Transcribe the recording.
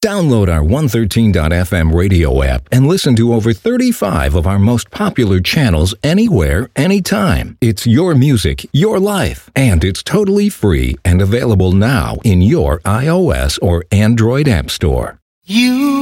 Download our 113.fm radio app and listen to over 35 of our most popular channels anywhere, anytime. It's your music, your life, and it's totally free and available now in your iOS or Android app store. You